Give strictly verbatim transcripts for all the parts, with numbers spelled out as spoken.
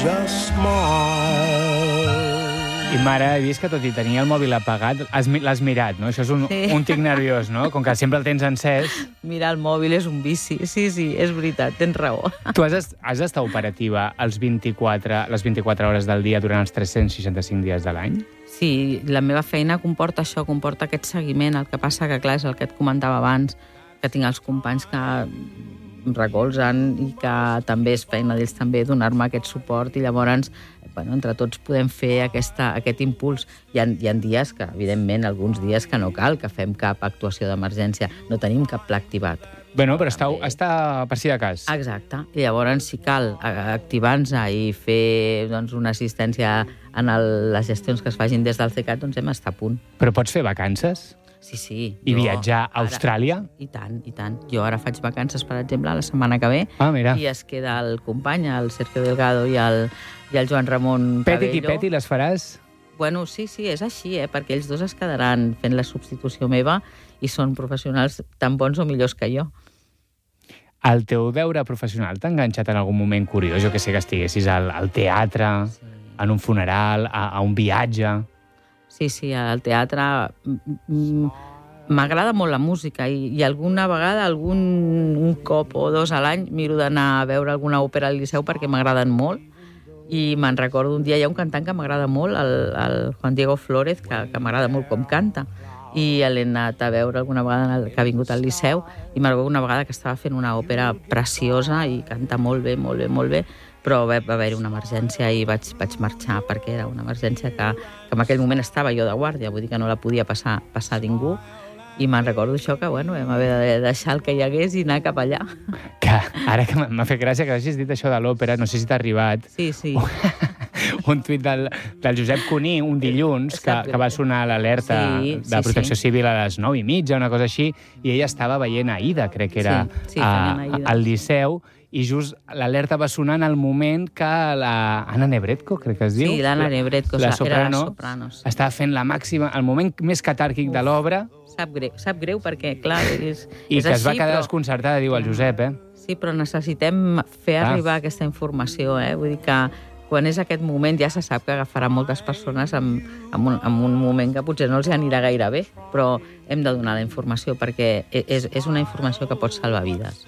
just smile. I, mare, he vist que tot i tenir el mòbil apagat, has mi- l'has mirat, no? Això és un, Sí. un tic nerviós, no? Com que sempre el tens encès. Mirar el mòbil és un vici. Sí, sí, és veritat, tens raó. Tu has, est- has d'estar operativa els vint-i-quatre, les vint-i-quatre hores del dia durant els tres-cents seixanta-cinc dies de l'any? Sí, la meva feina comporta això, comporta aquest seguiment. El que passa que, clar, és el que et comentava abans, que tinc els companys que em recolzen i que també és feina d'ells també donar-me aquest suport i llavors, bueno, entre tots podem fer aquesta, aquest impuls. Hi ha, hi ha dies que, evidentment, alguns dies que no cal que fem cap actuació d'emergència. No tenim cap pla activat. Bueno, però està, També. està per si de cas. Exacte. I llavors, si cal a- activar-nos i fer doncs, una assistència en el, les gestions que es facin des del CECAT, doncs hem d'estar a punt. Però pots fer vacances? Sí, sí. I jo viatjar a Austràlia? Ara, I tant, i tant. Jo ara faig vacances, per exemple, la setmana que ve, Ah, mira. i es queda el company, el Sergio Delgado i el, i el Joan Ramon Peti Cabello. i peti les faràs? Bueno, sí, sí, és així, eh? Perquè ells dos es quedaran fent la substitució meva i són professionals tan bons o millors que jo. El teu deure professional t'ha enganxat en algun moment curiós? Jo que sé que estiguessis al, al teatre, Sí. en un funeral, a, a un viatge... Sí, sí, al teatre mm, mm, m'agrada molt la música i, i alguna vegada, algun un cop o dos a l'any, miro d'anar a veure alguna òpera al Liceu perquè m'agraden molt. I me'n recordo un dia, hi ha un cantant que m'agrada molt, el, el Juan Diego Flórez, que, que m'agrada molt com canta. I l'he anat a veure alguna vegada en el, que ha vingut al Liceu i me'n recordo una vegada que estava fent una òpera preciosa i canta molt bé, molt bé, molt bé, però va, va haver-hi una emergència i vaig, vaig marxar perquè era una emergència que, que en aquell moment estava jo de guàrdia, vull dir que no la podia passar, passar ningú. I me'n recordo això que, bueno, vam haver de deixar el que hi hagués i anar cap allà. Que ara que m'ha fet gràcia que hagis dit això de l'òpera, no sé si t'ha arribat Sí, sí. un tuit del, del Josep Cuní un dilluns que, Sap greu. que va sonar l'alerta Sí, de sí, Protecció sí. Civil a les nou i mitja, una cosa així, i ella estava veient Aida, crec que era, Sí, sí, a- feien Aida. al Liceu, i just l'alerta va sonar en el moment que la Anna Nebretko, crec que es diu. Sí, l'Anna Nebretko, la era soprano, la Sopranos. estava fent la màxima, el moment més catàrquic de l'obra, Sap greu, sap greu perquè, clar, és, i és que es va així, quedar però... desconcertada, diu el Josep, eh? Sí, però necessitem fer Clar. arribar aquesta informació, eh? Vull dir que quan és aquest moment ja se sap que agafarà moltes persones en, en, un, en un moment que potser no els anirà gaire bé, però hem de donar la informació perquè és, és una informació que pot salvar vides.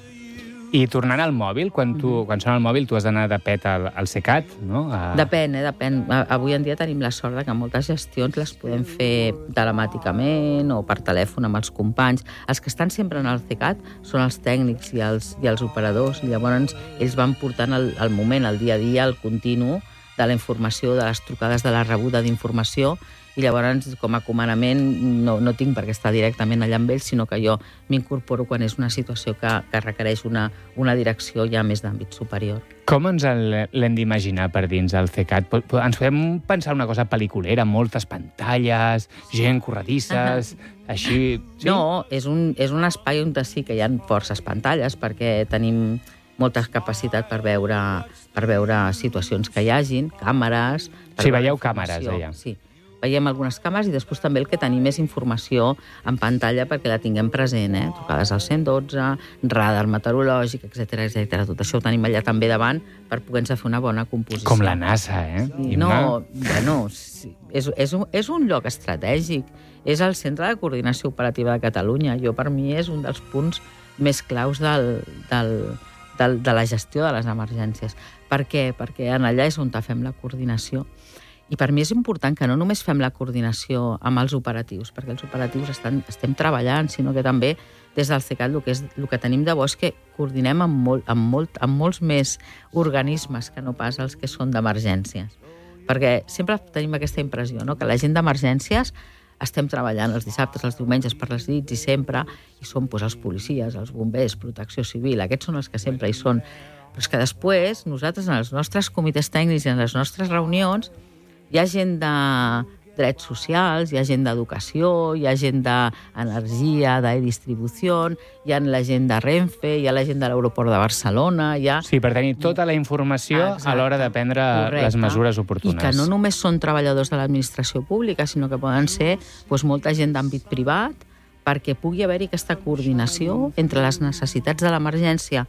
I tornant al mòbil, quan, tu, quan sona el mòbil tu has d'anar de pet al, al CECAT, no? A... Depèn, eh? Depèn. A- Avui en dia tenim la sort de que moltes gestions les podem fer telemàticament o per telèfon amb els companys. Els que estan sempre en el CECAT són els tècnics i els, i els operadors, i llavors ells van portant el, el moment, el dia a dia, el continu de la informació, de les trucades, de la rebuda d'informació, i llavors, com a comandament, no, no tinc per què estar directament allà amb ells, sinó que jo m'incorporo quan és una situació que, que requereix una, una direcció ja més d'àmbit superior. Com ens el- l'hem d'imaginar per dins el CECAT? Po- po- Ens podem pensar una cosa pel·liculera, moltes pantalles, gent corredisses, així... Sí? No, és un, és un espai on sí que hi ha forces pantalles perquè tenim molta capacitat per veure, per veure situacions que hi hagin, càmeres... per Sí, veure veieu informació. càmeres, deia. Sí, veiem algunes càmeres i després també el que tenim és informació en pantalla perquè la tinguem present, eh? Trucades al cent dotze, radar meteorològic, etcètera, etcètera. Tot això ho tenim allà també davant per poder-nos fer una bona composició. Com la NASA, eh? Sí, Imma? no, bueno, sí, és, és, un, és un lloc estratègic. És el Centre de Coordinació Operativa de Catalunya. Jo, per mi, és un dels punts més claus del, del, del, de la gestió de les emergències. Per què? Perquè en allà és on fem la coordinació. I per mi és important que no només fem la coordinació amb els operatius, perquè els operatius estan, estem treballant, sinó que també des del CECAT el que, és, el que tenim de bo és que coordinem amb, molt, amb, molt, amb molts més organismes que no pas els que són d'emergències. Perquè sempre tenim aquesta impressió, no? Que la gent d'emergències estem treballant els dissabtes, els diumenges, per les nits i sempre, i són doncs, els policies, els bombers, protecció civil, aquests són els que sempre hi són. Però és que després, nosaltres, en els nostres comitès tècnics i en les nostres reunions, hi ha gent de drets socials, hi ha gent d'educació, hi ha gent d'energia, de distribució, hi ha la gent de Renfe, hi ha la gent de l'aeroport de Barcelona, hi ha... Sí, per tenir tota la informació Exacte. a l'hora de prendre Correcte. les mesures oportunes. I que no només són treballadors de l'administració pública, sinó que poden ser doncs, molta gent d'àmbit privat, perquè pugui haver-hi aquesta coordinació entre les necessitats de l'emergència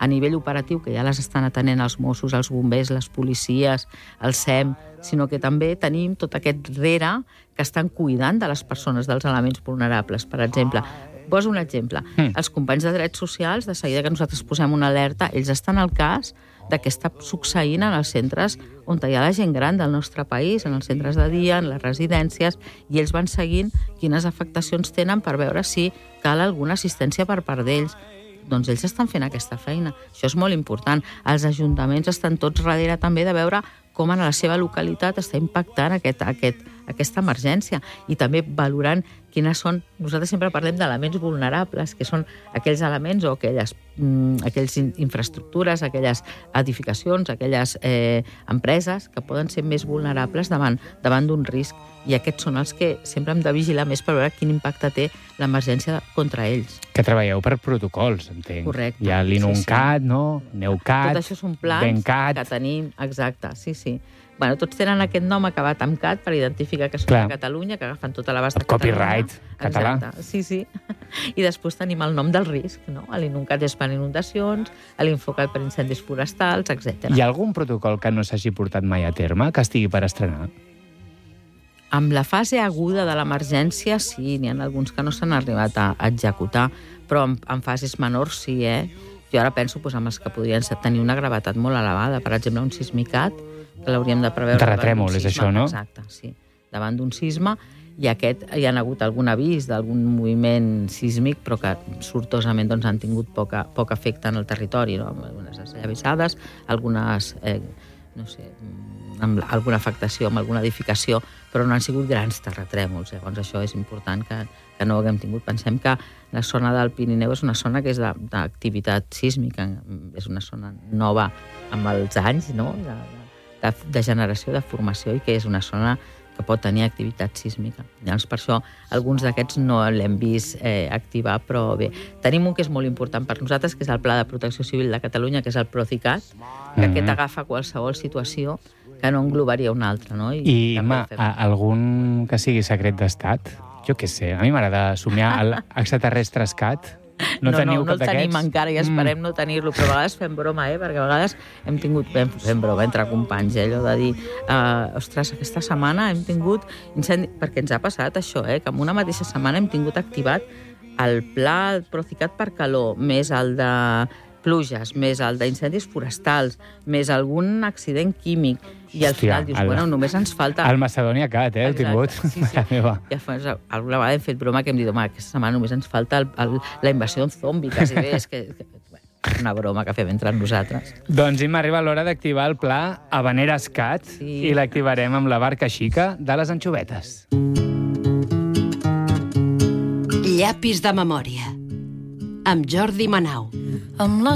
a nivell operatiu, que ja les estan atenent els Mossos, els bombers, les policies, el S E M, sinó que també tenim tot aquest rere que estan cuidant de les persones, dels elements vulnerables. Per exemple, poso un exemple. Mm. Els companys de drets socials, de seguida que nosaltres posem una alerta, ells estan al cas de què està succeint en els centres on hi ha la gent gran del nostre país, en els centres de dia, en les residències, i ells van seguint quines afectacions tenen per veure si cal alguna assistència per part d'ells. Doncs ells estan fent aquesta feina. Això és molt important. Els ajuntaments estan tots darrere també de veure com en la seva localitat està impactant aquest, aquest, aquesta emergència i també valorant quines són... Nosaltres sempre parlem d'elements vulnerables, que són aquells elements o aquelles, mm, aquelles infraestructures, aquelles edificacions, aquelles eh, empreses que poden ser més vulnerables davant, davant d'un risc. I aquests són els que sempre hem de vigilar més per veure quin impacte té l'emergència contra ells. Que treballeu per protocols, entenc. Correcte. Hi ha l'INUNCAT, sí, sí. no? NEUCAT, tot això són plans BENCAT. que tenim, exacte, sí, sí. Bueno, tots tenen aquest nom acabat amb cat per identificar que són Clar. de Catalunya, que agafen tota l'abast de Catalunya. Copyright català. Exacte, sí, sí. I després tenim el nom del risc, no? L'INUNCAT és per inundacions, l'INFOCAT per incendis forestals, etcètera. Hi ha algun protocol que no s'hagi portat mai a terme, que estigui per estrenar? Amb la fase aguda de l'emergència, sí, n'hi ha alguns que no s'han arribat a executar, però en, en fases menors sí, eh? Jo ara penso doncs, en els que podrien tenir una gravetat molt elevada. Per exemple, un sismicat, que l'hauríem de preveure... Terratrèmol, és això, no? Exacte, sí. Davant d'un sisme, i aquest hi ha hagut algun avís d'algun moviment sísmic, però que sortosament doncs, han tingut poca, poc efecte en el territori, no? Algunes esllavissades, algunes... Eh, no sé, amb alguna afectació, amb alguna edificació, però no han sigut grans terratrèmols. Llavors això és important que, que no ho haguem tingut. Pensem que la zona del Pirineu és una zona que és d'activitat sísmica, és una zona nova amb els anys, no? de, de, de generació, de formació, i que és una zona que pot tenir activitat sísmica. Llavors, per això, alguns d'aquests no l'hem vist eh, activar, però bé. Tenim un que és molt important per nosaltres, que és el Pla de Protecció Civil de Catalunya, que és el Procicat, que mm-hmm. aquest agafa qualsevol situació que no englobaria una altra, no? I, I ma, algun que sigui secret d'estat? Jo què sé, a mi m'agrada somiar el extraterrestrescat. No, no, teniu no, no el tenim encara i esperem mm. no tenir-lo, però a vegades fem broma, eh? Perquè a vegades hem tingut, fem, fem broma entre companys, eh? Allò de dir, uh, ostres, aquesta setmana hem tingut incendi... Perquè ens ha passat això, eh? Que en una mateixa setmana hem tingut activat el pla Procicat per calor, més el de pluges, més el d'incendis forestals, més algun accident químic, i al Hòstia, final dius, el, bueno, només ens falta... El Macedònia Cat, eh, el tingut. Sí, sí. Meva. I després, alguna vegada hem fet broma que hem dit, home, aquesta setmana només ens falta el, el, la invasió zombi, quasi bé, és que... que bueno, una broma que fem entre nosaltres. Doncs Imma, arriba l'hora d'activar el pla Havaneres Cat, sí. I l'activarem amb la barca xica de les anxovetes. Llapis de memòria, amb Jordi Manau. Amb la